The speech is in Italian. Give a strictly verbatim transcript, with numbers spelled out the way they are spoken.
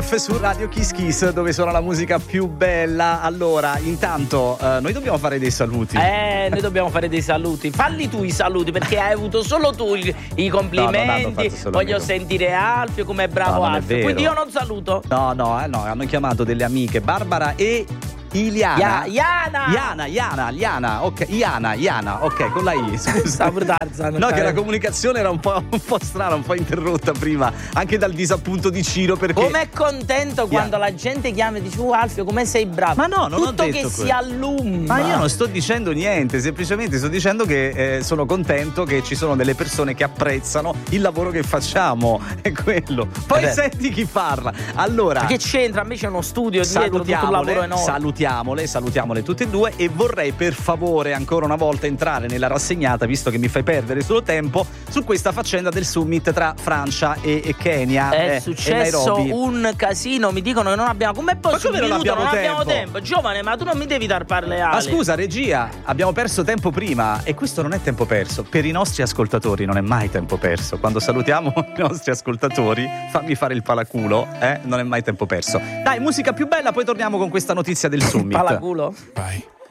F su Radio Kiss Kiss, dove suona la musica più bella. Allora, intanto eh, noi dobbiamo fare dei saluti. Eh, noi dobbiamo fare dei saluti. Falli tu i saluti, perché hai avuto solo tu i, i complimenti. No, voglio sentire Alfio, com'è bravo no, Alfio. Quindi io non saluto. No, no, eh, no, hanno chiamato delle amiche, Barbara e Iliana. Iana. Iana, Iana, Iana, ok, Iana, Iana, ok, con la I, scusa. No, che la comunicazione era un po', un po' strana, un po' interrotta prima, anche dal disappunto di Ciro, perché... Com'è contento quando Iana. La gente chiama e dice: oh Alfio, come sei bravo. Ma no, non Tutto ho detto che questo. si alluma. Ma io non sto dicendo niente, semplicemente sto dicendo che eh, sono contento che ci sono delle persone che apprezzano il lavoro che facciamo, è quello. Poi eh senti chi parla. Allora, ma che c'entra? A me c'è uno studio dietro, tutto un lavoro enorme. Salutiamole, salutiamole tutte e due, e vorrei per favore ancora una volta entrare nella rassegnata, visto che mi fai perdere solo tempo, su questa faccenda del summit tra Francia e, e Kenya. È eh, successo e un casino, mi dicono che non abbiamo... Com'è possibile? Ma come non abbiamo non tempo? abbiamo tempo? Giovane, ma tu non mi devi dar parleale. Ma scusa regia, abbiamo perso tempo prima, e questo non è tempo perso. Per i nostri ascoltatori non è mai tempo perso. Quando salutiamo i nostri ascoltatori, fammi fare il palaculo, eh? Non è mai tempo perso. Dai, musica più bella, poi torniamo con questa notizia del summit. Palaculo. Vai.